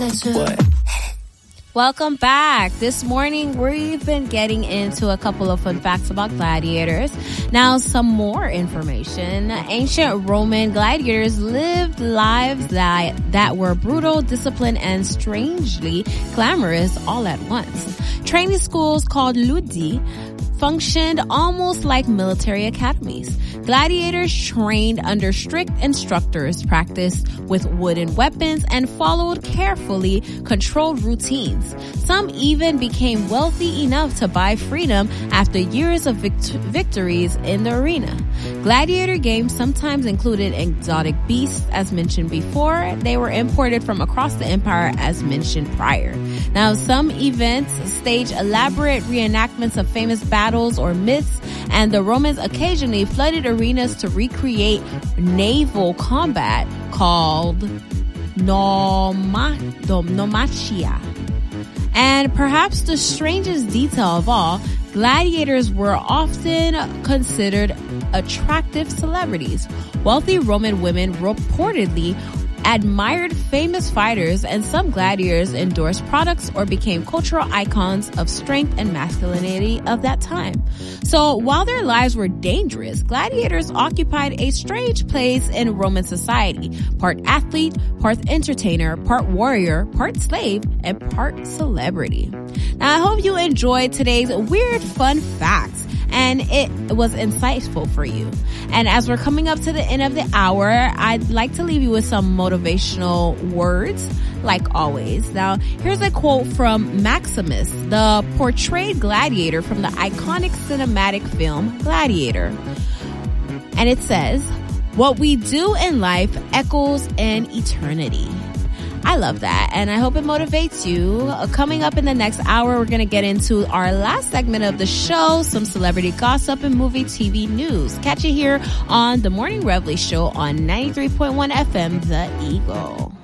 What? Welcome back. This morning, we've been getting into a couple of fun facts about gladiators. Now, some more information. Ancient Roman gladiators lived lives that were brutal, disciplined, and strangely glamorous all at once. Training schools called ludi functioned almost like military academies. Gladiators trained under strict instructors, practiced with wooden weapons, and followed carefully controlled routines. Some even became wealthy enough to buy freedom after years of victories in the arena. Gladiator games sometimes included exotic beasts, as mentioned before. They were imported from across the empire, as mentioned prior. Now, some events stage elaborate reenactments of famous battles or myths, and the Romans occasionally flooded arenas to recreate naval combat called naumachia. And perhaps the strangest detail of all, gladiators were often considered attractive celebrities. Wealthy Roman women reportedly admired famous fighters, and some gladiators endorsed products or became cultural icons of strength and masculinity of that time. So while their lives were dangerous, gladiators occupied a strange place in Roman society. Part athlete, part entertainer, part warrior, part slave, and part celebrity. Now, I hope you enjoyed today's weird fun facts and it was insightful for you. And as we're coming up to the end of the hour, I'd like to leave you with some motivational words, like always. Now, here's a quote from Maximus, the portrayed gladiator from the iconic cinematic film Gladiator. And it says, "What we do in life echoes in eternity." I love that, and I hope it motivates you. Coming up in the next hour, we're going to get into our last segment of the show, some celebrity gossip and movie TV news. Catch it here on the Morning Reveille Show on 93.1 FM, The Eagle.